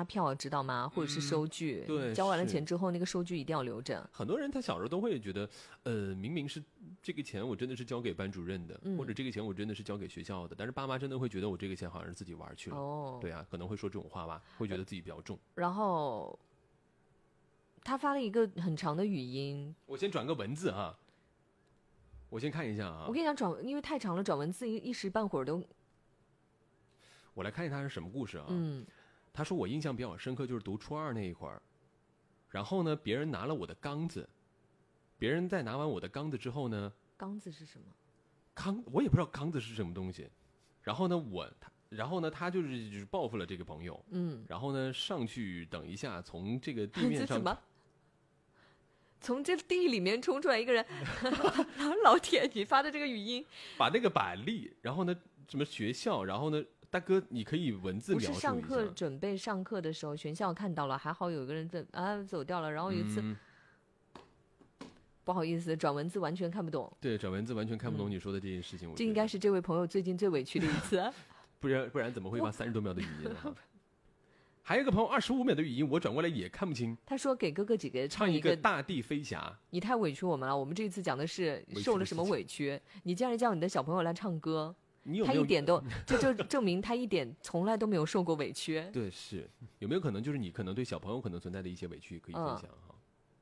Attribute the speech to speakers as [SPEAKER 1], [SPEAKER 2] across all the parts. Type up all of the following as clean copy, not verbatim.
[SPEAKER 1] 发票，知道吗？或者是收据。
[SPEAKER 2] 对，
[SPEAKER 1] 交完了钱之后，那个收据一定要留着。
[SPEAKER 2] 很多人他小时候都会觉得，明明是这个钱我真的是交给班主任的，或者这个钱我真的是交给学校的，但是爸妈真的会觉得我这个钱好像是自己玩去了。对啊，可能会说这种话吧，会觉得自己比较重。
[SPEAKER 1] 然后他发了一个很长的语音，
[SPEAKER 2] 我先转个文字啊，我先看一下啊。
[SPEAKER 1] 我跟你讲因为太长了，转文字一时半会儿都。
[SPEAKER 2] 我来看一下他是什么故事啊。他说我印象比较深刻，就是读初2那一会儿，然后呢，别人拿了我的缸子，别人在拿完我的缸子之后呢，
[SPEAKER 1] 缸子是什么？
[SPEAKER 2] 我也不知道缸子是什么东西。然后呢，他就是报复了这个朋友，然后呢上去等一下，从这个地面上
[SPEAKER 1] 什么？从这地里面冲出来一个人，老铁，你发的这个语音，
[SPEAKER 2] 把那个板栗，然后呢什么学校，然后呢。大哥，你可以文字描述一下。
[SPEAKER 1] 不是上课准备上课的时候，学校看到了，还好有一个人走掉了。然后有一次，不好意思，转文字完全看不懂。
[SPEAKER 2] 对，转文字完全看不懂你说的这件事情。
[SPEAKER 1] 这应该是这位朋友最近最委屈的一次。
[SPEAKER 2] 不然怎么会发30多秒的语音呢？还有一个朋友25秒的语音，我转过来也看不清。
[SPEAKER 1] 他说给哥哥几个
[SPEAKER 2] 唱一个大地飞侠。
[SPEAKER 1] 你太委屈我们了，我们这一次讲的是受了什么委屈。你竟然叫你的小朋友来唱歌。他一点都就证明他一点从来都没有受过委屈。
[SPEAKER 2] 对，是有没有可能就是你可能对小朋友可能存在的一些委屈可以分享哈？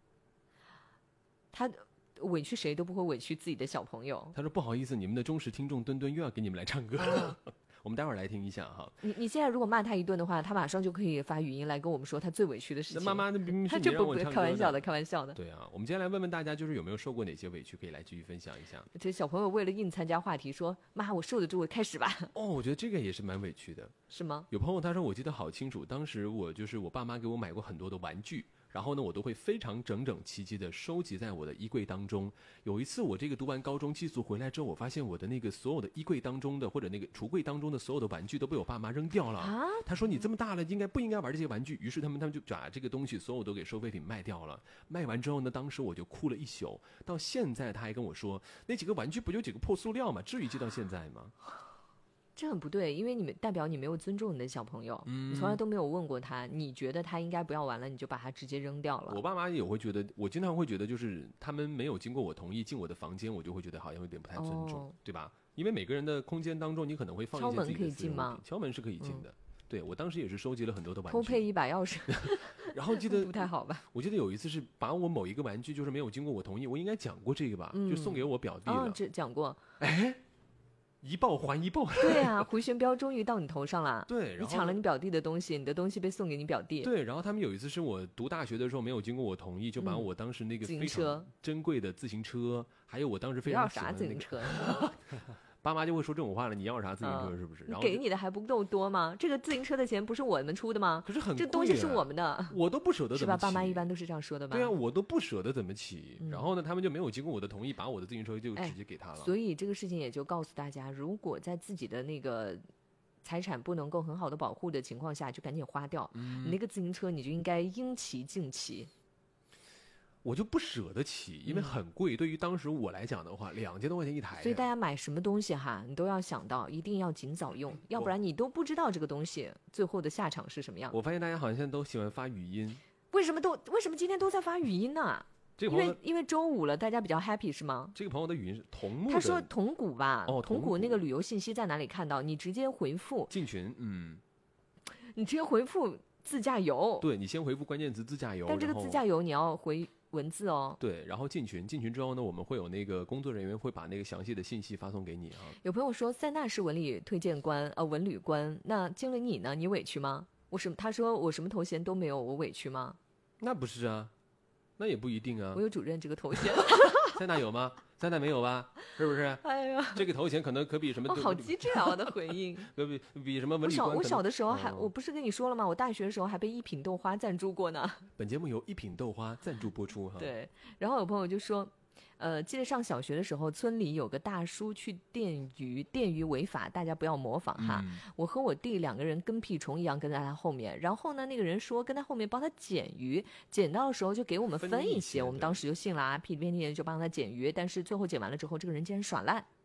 [SPEAKER 1] 他委屈谁都不会委屈自己的小朋友。
[SPEAKER 2] 他说不好意思，你们的忠实听众墩墩又要给你们来唱歌。我们待会儿来听一下哈。
[SPEAKER 1] 你现在如果骂他一顿的话，他马上就可以发语音来跟我们说他最委屈的事情。
[SPEAKER 2] 妈妈，那明明是
[SPEAKER 1] 你让我唱歌的。他这不开玩笑的。
[SPEAKER 2] 对啊，我们接下来问问大家，就是有没有受过哪些委屈，可以来继续分享一下。
[SPEAKER 1] 这小朋友为了硬参加话题，说妈，我受得住，我开始吧。
[SPEAKER 2] 我觉得这个也是蛮委屈的。
[SPEAKER 1] 是吗？
[SPEAKER 2] 有朋友他说，我记得好清楚，当时我爸妈给我买过很多的玩具。然后呢，我都会非常整整齐齐的收集在我的衣柜当中。有一次我这个读完高中寄宿回来之后，我发现我的那个所有的衣柜当中的或者那个橱柜当中的所有的玩具都被我爸妈扔掉了。他说你这么大了，不应该玩这些玩具。于是他们就把这个东西所有都给收废品卖掉了。卖完之后呢，当时我就哭了一宿。到现在他还跟我说，那几个玩具不就几个破塑料吗？至于记到现在吗？
[SPEAKER 1] 这很不对，因为代表你没有尊重你的小朋友，你从来都没有问过他，你觉得他应该不要玩了，你就把他直接扔掉了。
[SPEAKER 2] 我爸妈也会觉得，我经常会觉得，就是他们没有经过我同意进我的房间，我就会觉得好像有点不太尊重，对吧？因为每个人的空间当中，你可能会放一些自己的私人物品。敲门可以进吗？敲门是可以进的。对，我当时也是收集了很多的玩具，
[SPEAKER 1] 偷配一把钥匙，
[SPEAKER 2] 然后记得
[SPEAKER 1] 不太好吧？
[SPEAKER 2] 我记得有一次是把我某一个玩具，就是没有经过我同意，我应该讲过这个吧，就送给我表弟了。
[SPEAKER 1] 这讲过。
[SPEAKER 2] 一报还一报。
[SPEAKER 1] 对啊，回旋镖终于到你头上了。
[SPEAKER 2] 对，
[SPEAKER 1] 你抢了你表弟的东西，你的东西被送给你表弟。
[SPEAKER 2] 对，然后他们有一次是我读大学的时候没有经过我同意，就把我当时那个非常珍贵的自行车，还有我当时非常喜欢的那个
[SPEAKER 1] 自行车。
[SPEAKER 2] 爸妈就会说这种话了，你要啥自行车是不是？然后
[SPEAKER 1] 给你的还不够多吗？这个自行车的钱不是我们出的吗？
[SPEAKER 2] 可是很贵，
[SPEAKER 1] 这东西是我们的，
[SPEAKER 2] 我都不舍得怎么起，
[SPEAKER 1] 是吧？爸妈一般都是这样说的吧？
[SPEAKER 2] 对啊，我都不舍得怎么起。然后呢，他们就没有经过我的同意，把我的自行车就直接给他了。
[SPEAKER 1] 所以这个事情也就告诉大家，如果在自己的那个财产不能够很好的保护的情况下，就赶紧花掉。你那个自行车你就应该应骑尽骑。
[SPEAKER 2] 我就不舍得骑，因为很贵。对于当时我来讲的话，2000多块钱一台。
[SPEAKER 1] 所以大家买什么东西哈，你都要想到一定要尽早用，要不然你都不知道这个东西最后的下场是什么样。
[SPEAKER 2] 我发现大家好像现在都喜欢发语音，
[SPEAKER 1] 为什么今天都在发语音呢？因为周五了，大家比较 happy 是吗？
[SPEAKER 2] 这个朋友的语音是同木的，
[SPEAKER 1] 他说铜鼓吧，
[SPEAKER 2] 铜
[SPEAKER 1] 鼓那个旅游信息在哪里看到？你直接回复
[SPEAKER 2] 进群，
[SPEAKER 1] 你直接回复自驾游。
[SPEAKER 2] 对，你先回复关键词自驾游，
[SPEAKER 1] 但这个自驾游你要回文字哦。
[SPEAKER 2] 对，然后进群之后呢，我们会有那个工作人员会把那个详细的信息发送给你啊。
[SPEAKER 1] 有朋友说塞纳是文旅推荐官，文旅官，那经理你呢？你委屈吗？他说我什么头衔都没有，我委屈吗？
[SPEAKER 2] 那不是啊，那也不一定啊。
[SPEAKER 1] 我有主任这个头衔。
[SPEAKER 2] 塞纳有吗？塞纳没有吧？是不是？
[SPEAKER 1] 哎呀，
[SPEAKER 2] 这个头衔可比什么？
[SPEAKER 1] 好机智啊！我的回应
[SPEAKER 2] 比什么文旅官。
[SPEAKER 1] 我小的时候我不是跟你说了吗？我大学的时候还被一品豆花赞助过呢。
[SPEAKER 2] 本节目由一品豆花赞助播出哈。
[SPEAKER 1] 对，然后有朋友就说，记得上小学的时候，村里有个大叔去电鱼违法，大家不要模仿哈。我和我弟2个人跟屁虫一样跟在他后面，然后呢，那个人说跟他后面帮他捡鱼，捡到的时候就给我们分一些，我们当时就信了啊，屁颠就帮他捡鱼，但是最后捡完了之后，这个人竟然耍赖。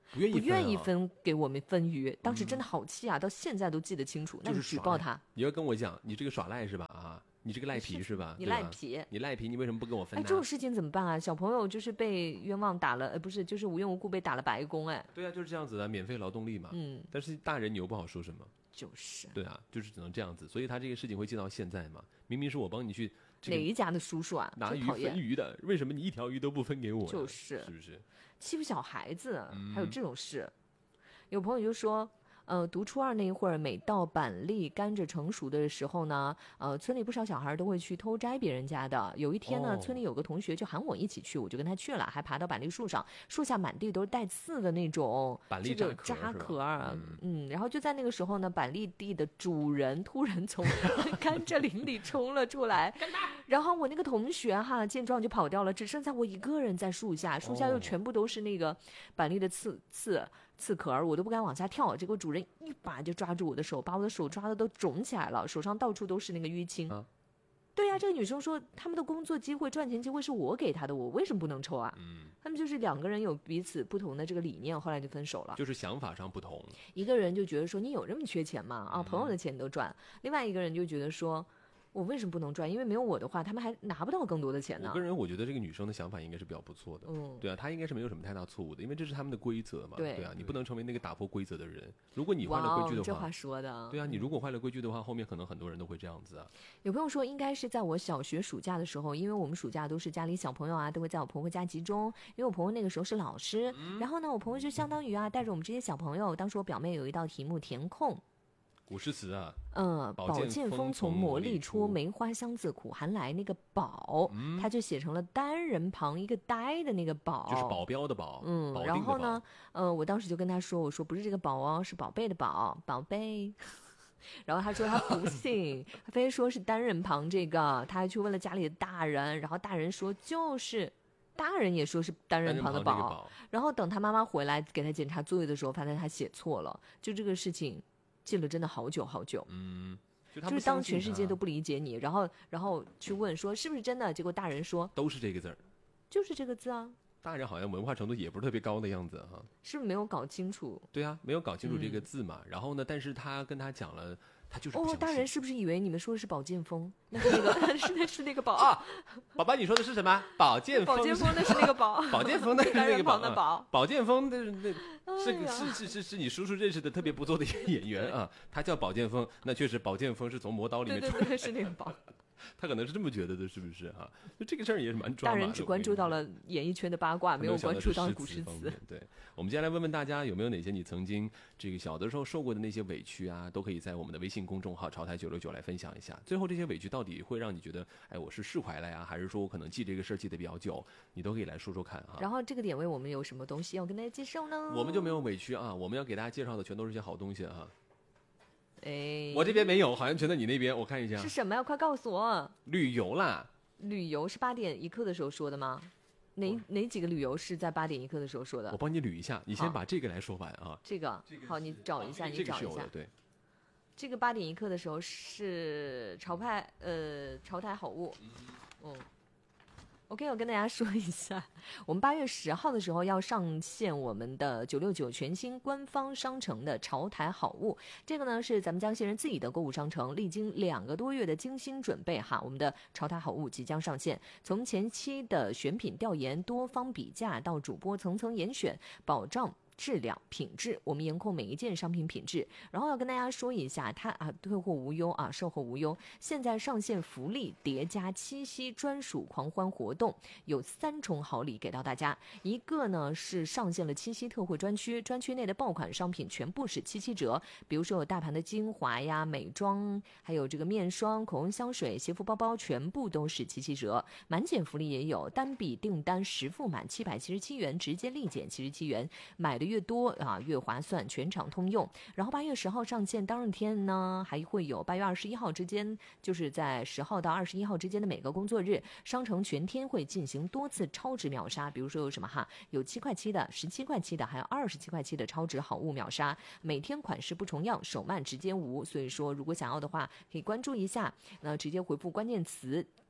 [SPEAKER 2] 不愿意
[SPEAKER 1] 分给我们分鱼，当时真的好气啊，到现在都记得清楚。那你举报他，
[SPEAKER 2] 你要跟我讲，你这个耍赖是吧？啊，你这个赖皮是吧？
[SPEAKER 1] 你赖皮，
[SPEAKER 2] 你赖皮，你为什么不跟我分呢？
[SPEAKER 1] 这种事情怎么办啊？小朋友就是被冤枉打了，不是，就是无缘无故被打了白工，
[SPEAKER 2] 对啊，就是这样子的，免费劳动力嘛。但是大人你又不好说什么。
[SPEAKER 1] 就是。
[SPEAKER 2] 对啊，就是只能这样子，所以他这个事情会记到现在嘛。明明是我帮你去。
[SPEAKER 1] 哪一家的叔叔啊？
[SPEAKER 2] 拿鱼分鱼的，为什么你一条鱼都不分给我呢？
[SPEAKER 1] 就是，
[SPEAKER 2] 是不是？
[SPEAKER 1] 欺负小孩子，还有这种事。有朋友就说，读初二那一会儿，每到板栗、甘蔗成熟的时候呢，村里不少小孩都会去偷摘别人家的。有一天呢，村里有个同学就喊我一起去，我就跟他去了，还爬到板栗树上，树下满地都是带刺的那种
[SPEAKER 2] 板栗
[SPEAKER 1] 渣壳。然后就在那个时候呢，板栗地的主人突然从甘蔗林里冲了出来，然后我那个同学见状就跑掉了，只剩下我一个人在树下，树下又全部都是那个板栗的刺壳，我都不敢往下跳，结果主人一把就抓住我的手，把我的手抓的都肿起来了，手上到处都是那个淤青。对呀，这个女生说他们的工作机会、赚钱机会是我给她的，我为什么不能抽啊？他们就是两个人有彼此不同的这个理念，后来就分手了。
[SPEAKER 2] 就是想法上不同，
[SPEAKER 1] 一个人就觉得说你有这么缺钱吗？朋友的钱你都赚，另外一个人就觉得说，我为什么不能赚？因为没有我的话，他们还拿不到更多的钱呢。
[SPEAKER 2] 我觉得这个女生的想法应该是比较不错的。对啊，她应该是没有什么太大错误的，因为这是他们的规则嘛。对啊，你不能成为那个打破规则的人。如果你坏了规矩的话，
[SPEAKER 1] 这话说的。
[SPEAKER 2] 对啊，你如果坏了规矩的话，后面可能很多人都会这样子啊。
[SPEAKER 1] 有朋友说，应该是在我小学暑假的时候，因为我们暑假都是家里小朋友都会在我婆婆家集中，因为我婆婆那个时候是老师，然后呢，我婆婆就相当于带着我们这些小朋友，当时我表妹有一道题目填空。
[SPEAKER 2] 古诗词啊，
[SPEAKER 1] 宝剑锋从磨砺出，梅花香自苦寒来。那个宝，他就写成了单人旁一个呆的那个宝，
[SPEAKER 2] 就是保镖的保。
[SPEAKER 1] 然后呢，我当时就跟他说，我说不是这个宝哦，是宝贝的宝，宝贝。然后他说他不信，他非说是单人旁这个，他还去问了家里的大人，然后大人说就是。大人也说是单人旁的宝，然后等他妈妈回来给他检查作业的时候，发现他写错了，就这个事情记了真的好久好久。就是当全世界都不理解你，然后去问说是不是真的，结果大人说
[SPEAKER 2] 都是这个字儿，
[SPEAKER 1] 就是这个字啊。
[SPEAKER 2] 大人好像文化程度也不是特别高的样子哈，
[SPEAKER 1] 是不是没有搞清楚？
[SPEAKER 2] 对啊，没有搞清楚这个字嘛。然后呢，但是他跟他讲了。他就是
[SPEAKER 1] 大人是不是以为你们说的是宝剑锋？那是那个是那个宝
[SPEAKER 2] 啊！宝宝，你说的是什么？宝剑锋？
[SPEAKER 1] 宝剑锋那是那个宝，
[SPEAKER 2] 宝剑锋那是那个
[SPEAKER 1] 宝。
[SPEAKER 2] 宝剑锋是你叔叔认识的特别不错的一个演员啊，他叫宝剑锋。那确实，宝剑锋是从磨刀里面出来的，
[SPEAKER 1] 对，是那个宝。
[SPEAKER 2] 他可能是这么觉得的，是不是啊？就这个事儿也是蛮抓马的。
[SPEAKER 1] 大人只关注到了演艺圈的八卦，没有关注到古诗词。
[SPEAKER 2] 对，我们接下来问问大家，有没有哪些你曾经这个小的时候受过的那些委屈啊，都可以在我们的微信公众号潮台969来分享一下。最后这些委屈到底会让你觉得，我是释怀了呀，还是说我可能记这个事儿记得比较久？你都可以来说说看啊。
[SPEAKER 1] 然后这个点位我们有什么东西要跟大家介绍呢？
[SPEAKER 2] 我们就没有委屈啊，我们要给大家介绍的全都是些好东西啊。我这边没有，好像全在你那边，我看一下
[SPEAKER 1] 是什么呀？快告诉我。
[SPEAKER 2] 旅游啦。
[SPEAKER 1] 旅游是8点一刻的时候说的吗？哪几个旅游是在8点一刻的时候说的？
[SPEAKER 2] 我帮你捋一下，你先把这个来说完啊。
[SPEAKER 1] 这个好，你找一下，你找一下。
[SPEAKER 2] 对，
[SPEAKER 1] 这个8点一刻的时候是潮台好物。OK， 我跟大家说一下，我们8月10号的时候要上线我们的969全新官方商城的潮台好物。这个呢是咱们江西人自己的购物商城，历经2个多月的精心准备我们的潮台好物即将上线。从前期的选品调研、多方比价到主播层层严选，保障质量品质，我们严控每一件商品品质。然后要跟大家说一下，它退货无忧售后无忧。现在上线福利叠加七夕专属狂欢活动，有3重好礼给到大家。一个呢是上线了七夕特惠专区，专区内的爆款商品全部是7折，比如说有大盘的精华呀、美妆，还有这个面霜、口红、香水、鞋服、包包，全部都是7折。满减福利也有，单笔订单10付满777元，直接立减77元，买的越多越划算，全场通用。然后8月10号上线当天呢，还会有8月21号之间，就是在10号到21号之间的每个工作日，商城全天会进行多次超值秒杀。比如说有什么有7块7的、17块7的，还有27块7的超值好物秒杀。每天款式不重样，首卖直接无。所以说如果想要的话，可以关注一下，直接回复关键词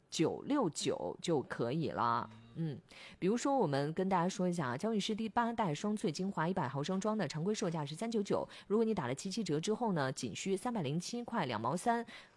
[SPEAKER 1] 969就可以了。比如说我们跟大家说一下啊，娇韵诗第8代双萃精华100毫升装的常规售价是399，如果你打了77折之后呢，仅需307块2毛3，